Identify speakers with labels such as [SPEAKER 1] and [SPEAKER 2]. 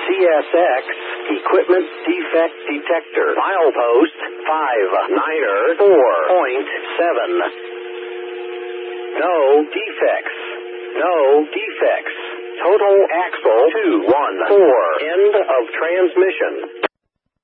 [SPEAKER 1] CSX Equipment Defect Detector. Milepost 594.7. No defects. No defects. Total axle 214. End of transmission.